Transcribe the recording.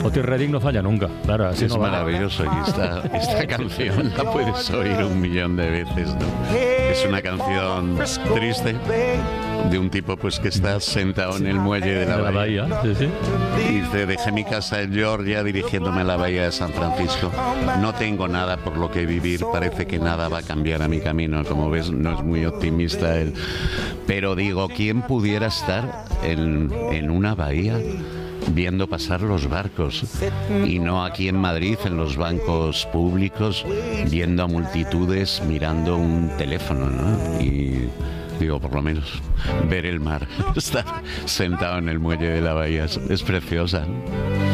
Otis Redding no falla nunca, claro, así Es no va. maravilloso y esta canción la puedes oír 1.000.000 de veces, ¿no? Es una canción triste de un tipo pues que está sentado en el muelle de la bahía. Sí, sí. Y dice, dejé mi casa en Georgia dirigiéndome a la bahía de San Francisco. No tengo nada por lo que vivir, parece que nada va a cambiar a mi camino. Como ves, no es muy optimista él. Pero digo, ¿quién pudiera estar en una bahía viendo pasar los barcos y no aquí en Madrid en los bancos públicos viendo a multitudes mirando un teléfono, ¿no? Y digo, por lo menos ver el mar, estar sentado en el muelle de la bahía es preciosa, ¿no?